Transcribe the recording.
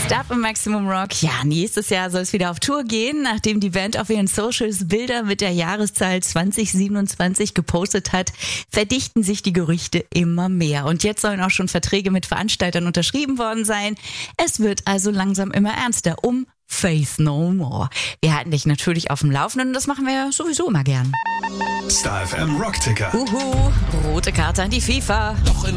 Darf im Maximum Rock. Ja, nächstes Jahr soll es wieder auf Tour gehen. Nachdem die Band auf ihren Socials Bilder mit der Jahreszahl 2027 gepostet hat, verdichten sich die Gerüchte immer mehr. Und jetzt sollen auch schon Verträge mit Veranstaltern unterschrieben worden sein. Es wird also langsam immer ernster um Faith No More. Wir halten dich natürlich auf dem Laufenden und das machen wir ja sowieso immer gern. Star FM Rock Ticker. Rote Karte an die FIFA. Doch in